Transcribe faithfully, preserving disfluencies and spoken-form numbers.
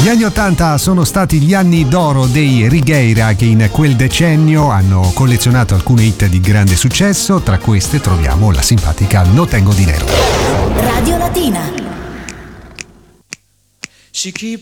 Gli anni ottanta sono stati gli anni d'oro dei Righeira, che in quel decennio hanno collezionato alcune hit di grande successo. Tra queste troviamo la simpatica No Tengo Dinero. Radio Latina. She keep